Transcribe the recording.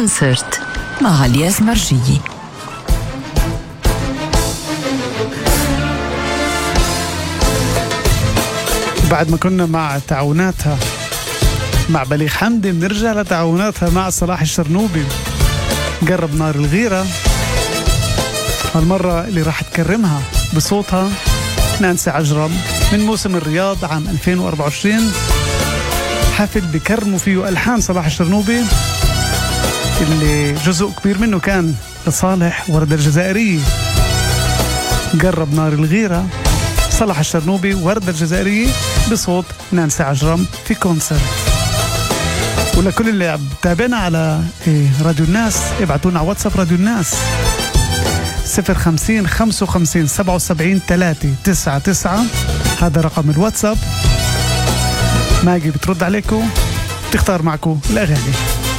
كونسرت مع عليا سمرجية. بعد ما كنا مع تعاوناتها مع بليغ حمدي، بنرجع لتعاوناتها مع صلاح الشرنوبي. قرب نار الغيرة، هالمرة اللي راح تكرمها بصوتها نانسي عجرم من موسم الرياض عام 2024، حفل بكرموا فيه ألحان صلاح الشرنوبي اللي جزء كبير منه كان لصالح وردة الجزائرية. قرب نار الغيرة، صلاح الشرنوبي، وردة الجزائرية بصوت نانسي عجرم في كونسرت. ولكل اللي عم تابعنا على راديو الناس، ابعتونا على واتساب راديو الناس 050 55 77 399. هذا رقم الواتساب. ماجي بترد عليكم، تختار معكم الأغاني.